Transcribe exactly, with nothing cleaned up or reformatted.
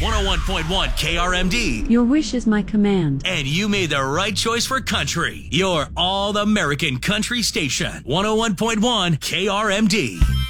one oh one point one K R M D. Your wish is my command. And you made the right choice for country. Your all-American country station, one oh one point one K R M D.